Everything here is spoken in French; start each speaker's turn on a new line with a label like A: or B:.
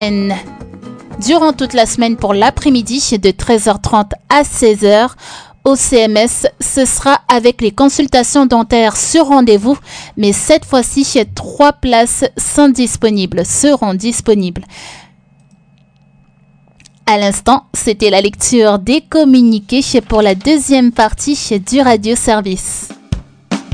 A: Durant toute la semaine pour l'après-midi de 13h30 à 16h. Au CMS, ce sera avec les consultations dentaires sur rendez-vous, mais cette fois-ci, 3 places seront disponibles. À l'instant, c'était la lecture des communiqués pour la deuxième partie du radio-service.